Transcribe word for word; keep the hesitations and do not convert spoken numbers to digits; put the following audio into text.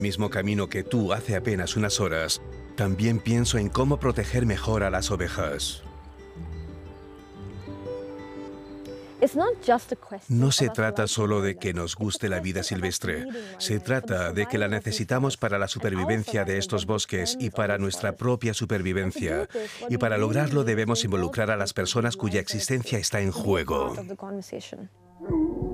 Mismo camino que tú hace apenas unas horas, también pienso en cómo proteger mejor a las ovejas. No se trata solo de que nos guste la vida silvestre, se trata de que la necesitamos para la supervivencia de estos bosques y para nuestra propia supervivencia. Y para lograrlo debemos involucrar a las personas cuya existencia está en juego.